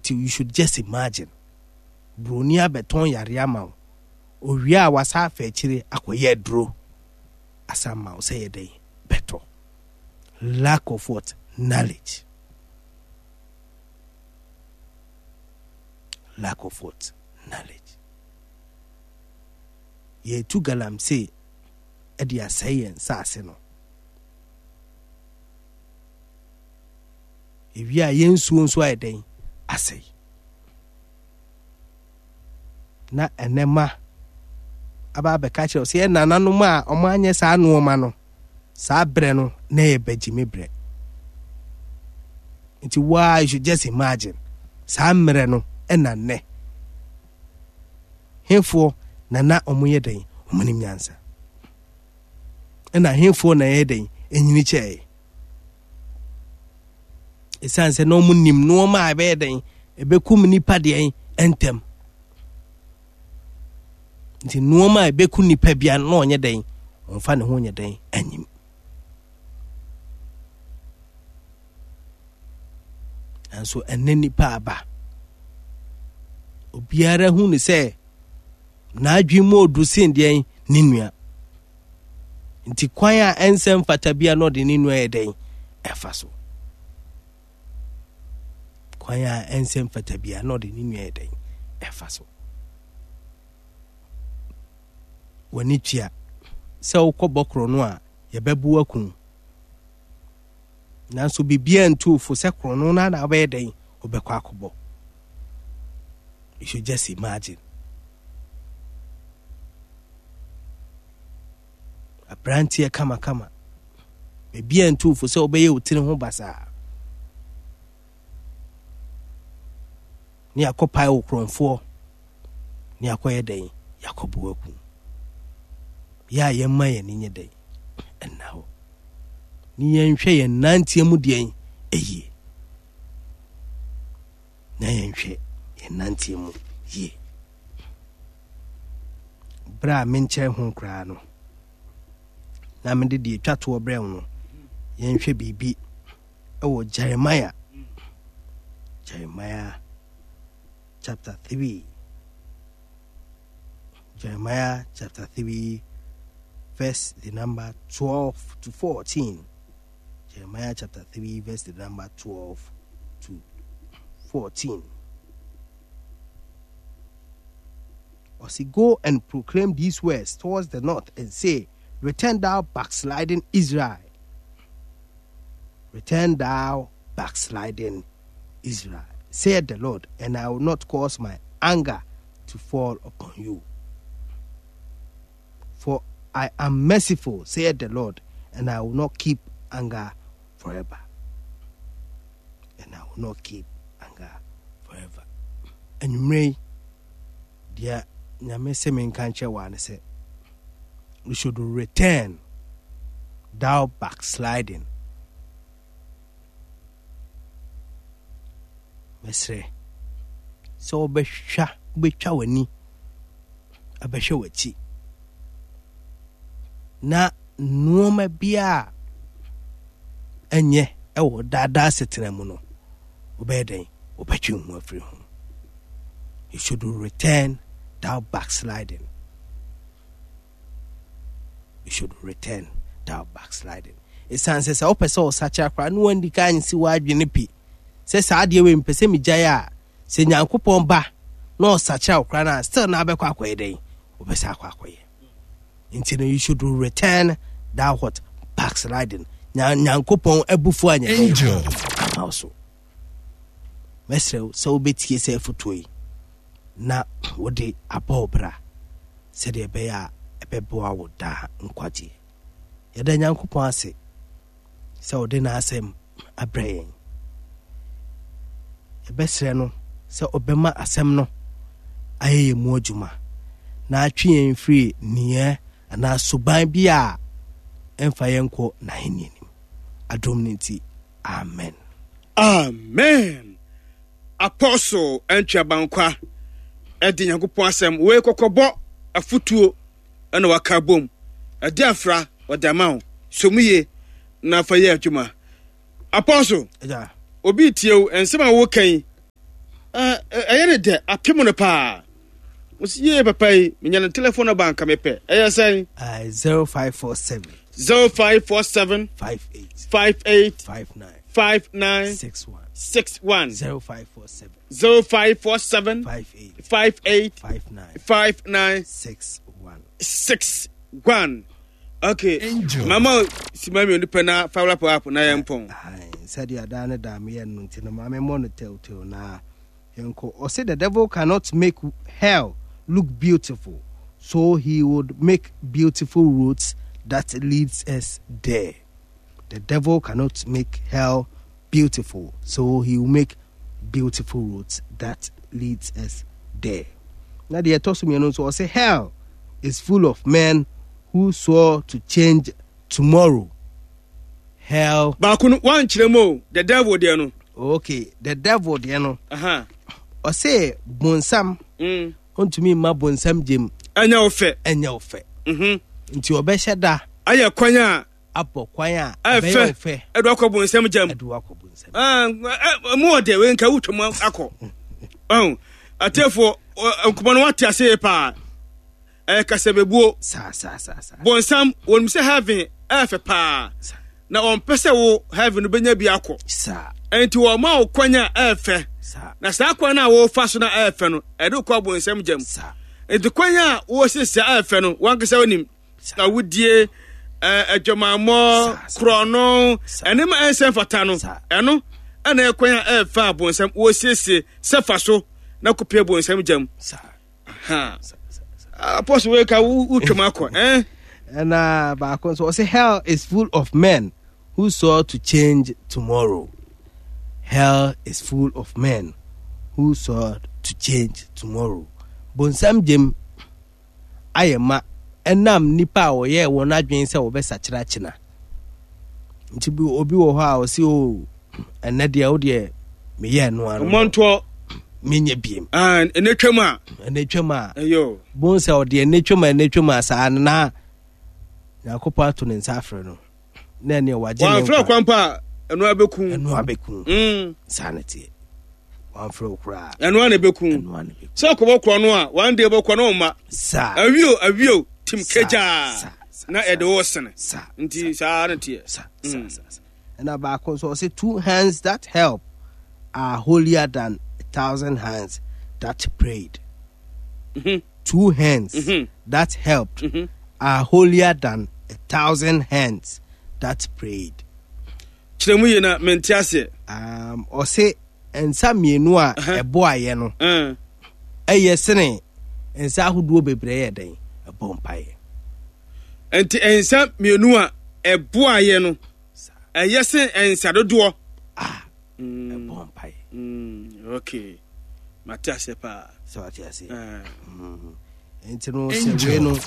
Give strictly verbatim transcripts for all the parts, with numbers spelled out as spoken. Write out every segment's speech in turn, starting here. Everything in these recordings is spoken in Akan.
Until you should just imagine. Brunia beton yariama. Oria wasa fechire akoye dro. Asama say day better. Lack of what? Knowledge. Lack of what? Knowledge. Ye tu galam say edia sayen sase no. If ya yen suon so ayden asay. Na enema aba be ka kire se nananu ma omo anye sa anu ma no sa bre no na e bagime bre. Nti why you should just imagine sa mre no ena ne hemfo na na omo ye den omo nim nyansa ena hemfo na ye den enyini che esanse no omo nim no ma abe den ebekum nipa de entem nti no ma ebekum nipa bia no onye den onfa ne ho onye den anyim anso enne nipa aba obiara hu ne se na adwemu odusin de ni nua nti kwan a ensem fata bia no de ni nua eden efa so kwan a ensem fata bia no de ni nua eden efa so wani tia se ukobokro no a ye bebu akun nanso bibia ntu fo se kro no na na abeden obekwa akobo. You should just imagine. A brand here kama kama. Maybe and two for so obey you till home basa. Ni akopa o kron four. Ni akoye day, Yakobu oku. Ya yemma ye ni day. And now. Ni yenhwe ye nantie mu de eye. Na yenhwe nanti mu ye bra menche ho kra no na me de de twato obra no yenhwe bibi ewo Jeremiah Jeremiah chapter three Jeremiah chapter three verse the number twelve to fourteen. Jeremiah chapter three verse the number twelve to fourteen. Or say, go and proclaim these words towards the north and say, return thou backsliding Israel. Return thou backsliding Israel. Said the Lord, and I will not cause my anger to fall upon you. For I am merciful, said the Lord, and I will not keep anger forever. And I will not keep anger forever. And you may, dear, Nyame se men kanche wane se we should return thou backsliding. Mesre so obehwa obetwa wani abehwe wachi na nuoma bia enye ewo dada setena mu no obeden obetwe hu afri ho. You should return thou backsliding. You should return thou backsliding. It sounds as a person such a crowd. No one can see why you nippy. Says I dear when Pesemi Jaya, say Yankupon ba, no such a crowd, still never quack way day, or Pesaqua. Until you should return thou what backsliding. Yankupon a buffon angel. Also, Messer, so bit yourself for two. Na wode abobra se de be ya ebeboa woda nkwaje yeda Nyankopon ase se wode na asem abrayen ebesre no se obema asem no ayeye mu adwuma na atwe en free niye ana suban bia emfa yenko na henienim adom nti amen amen. Apostle Entwa Bankwa edi Nyankopon asem we kokobo afutuo ena wakabom edi afra odama somuye na faye adwuma. Apostle ja obi tiew ensema wo kan ɛyɛ de apem no pa musi ye papa yi menya no telephone bank me pe ɛyɛ sɛn uh, zero five four seven zero five four seven five eight five eight five nine five nine six one six one zero five four seven zero five four seven five eight five eight five nine five nine six one six one. Okay, Angel. Mama, si mami oni pena fawla po app na yempon. Ai, said ya dane da me yen nti no mama mo no tell tell na yenko. O say the devil cannot make hell look beautiful, so he would make beautiful roads that leads us there. The devil cannot make hell beautiful, so he will make beautiful roads that leads us there. Now the toss me no so say hell is full of men who saw to change tomorrow. Hell. Bakunu one chiremo, the devil there no. Okay, the devil there no. Aha. Or say bonsam. Mm. On to me ma bonsam jim. Anya ofe. Anya ofe. Mhm. Nti obehye da. Aya kwanya. Apo kwanya. Abe ofe. Edu akọ bonsam jam. Edu akọ bonsam. Ah, mo de we nka wutwom akọ. Oh, atefo nkumo no wate ase pa. Eh kasebebuo sa sa sa sa bonsam wonum se heaven efe pa na on pese wo heaven benya bi akọ sa enti wo ma wo kwanya efe sa na sa kwanya wo fa so na efe no edu kọ bonsam jam sa enti kwanya wo sese efe no wankasa wonim na wudie eh adwamamo krono enema ense fata no eno ana kwanya efe bonsam wo sese se fa so na kopie bonsam jam sa ha Apostle we ka utwamako eh and uh back so say hell is full of men who saw to change tomorrow. Hell is full of men who saw to change tomorrow. Bonsam jem ayema enam nipa wo ye won adwen se wo be sachira china. Nti bi obi wo ho a o si o ene de o de me ye no anu. Monto menye biem ah enetwema enetwema ayo bon se ode enetwema enetwema sa na yakopa to ne nsafre no na ne waje ne wa fra kwampa enu abekun enu abekun mm sanity wa fra okra enu an abekun enu an abekun so ko bokro no a one day bokro no ma sa awio awio tim keja na edo wosene sa nti sa na tie sa sa and about so say two hands that help are holier than thousand hands that prayed. Mm-hmm. Two hands mm-hmm. that helped mm-hmm. are holier than a thousand hands that prayed. Chiremu ye na mentiase. Um, or say ensa mienu a ebo aye no. Uh. Eye sene ensa ahodo bebre ye den ebo mpaye. Enti ensa mienu a ebo aye no. Eye sen ensa dodo. Ah. Ebo mpaye. Mm, okay. Matiase pa. So atiase. Eh. Mm. Enti no se we no.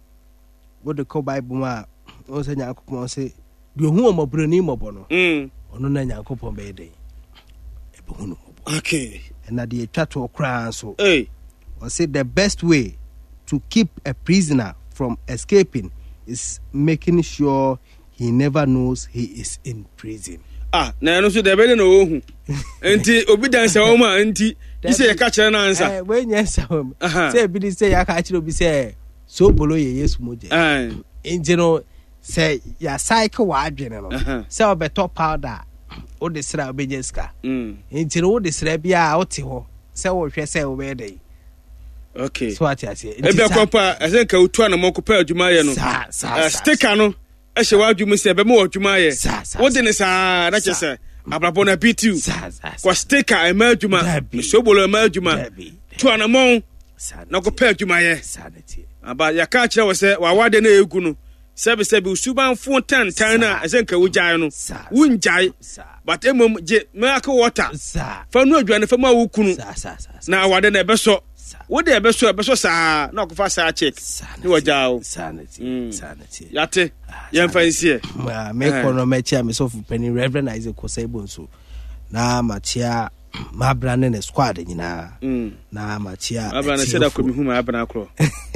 What the Bible ma o se Nyankopon se de hu omobrani mobo no. Mm. Ono na Nyankopon be den. E be hu no mobo. Okay. And na de twa to kra so. Hey. O say the best way to keep a prisoner from escaping is making sure he never knows he is in prison. Ah, na no so de be na ohu. Enti obi dansa wo ma enti ise ye ka kire na ansa. Eh, we nyansa wo. Say bi say ya ka kire obi say so bolo ye Yesu moje. Eh. Enti no say ya cycle wa adwene no. Say obe top powder. O de sra obe jeska. Mm. Enti no o de sra bia o te ho. Say wo hwe say wo be dey. Okay. So ati ati. E be kwampa ase nka utu na monko pa adwuma ye no. Sa sa. Sticker no e hye wa adwuma se be me adwuma ye. Wo de ne sa na chese abrabo na bitu. Sa sa. Kwa sticker e ma adwuma. Me so bolo ma adwuma. Tu na mon. Na ko pa adwuma ye. Sanity. Aba ya ka kire wo se wa wade na egu no. Sebe sebe usuban fo tan tan na ase nka wo jai no. Wunjai. But emom je me aka water. Fa no adwane fa ma wo kunu. Na wade na ebe so. Wo de ebe so ebe so sa na ko fa sa check. Ni wo jao. Sanity. Sanity. Yate. Yem fancy. Ma me kono me chia me so Penny Reverend Isaac Kosebo so. Na ma chia ma bra ne squad nyina. Na ma chia. Abra na seda ko mi hu ma abra kro.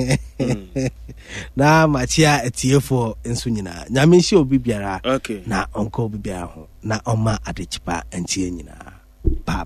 Na ma chia etiefo enso nyina. Nyame nshi obi biara. Okay. Na onko obi biara ho. Na oma adechipa entie nyina. Bye.